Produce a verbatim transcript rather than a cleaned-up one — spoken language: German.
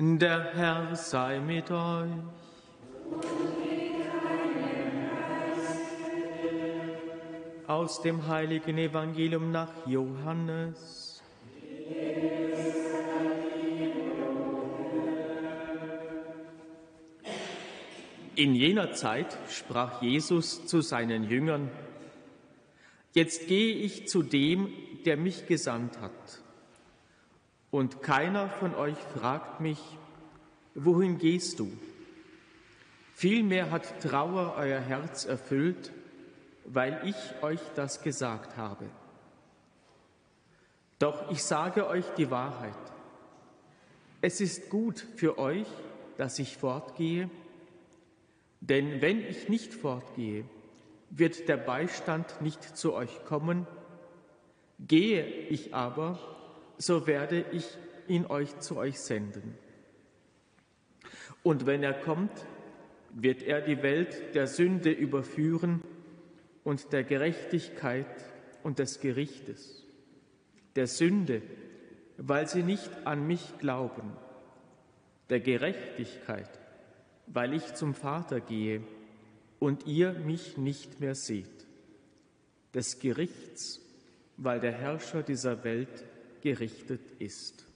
Der Herr sei mit euch. Aus dem heiligen Evangelium nach Johannes. In jener Zeit sprach Jesus zu seinen Jüngern: Jetzt gehe ich zu dem, der mich gesandt hat. Und keiner von euch fragt mich, wohin gehst du? Vielmehr hat Trauer euer Herz erfüllt, weil ich euch das gesagt habe. Doch ich sage euch die Wahrheit. Es ist gut für euch, dass ich fortgehe, denn wenn ich nicht fortgehe, wird der Beistand nicht zu euch kommen. Gehe ich aber, so werde ich ihn euch zu euch senden. Und wenn er kommt, wird er die Welt der Sünde überführen und der Gerechtigkeit und des Gerichtes. Der Sünde, weil sie nicht an mich glauben. Der Gerechtigkeit, weil ich zum Vater gehe und ihr mich nicht mehr seht. Des Gerichts, weil der Herrscher dieser Welt gerichtet ist.